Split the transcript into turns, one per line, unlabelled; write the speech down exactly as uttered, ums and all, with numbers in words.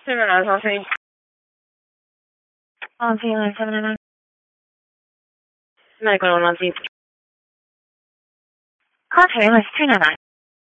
这边来说是一。
哦，这个这个。
那个我忘记。
Contact is two nine nine.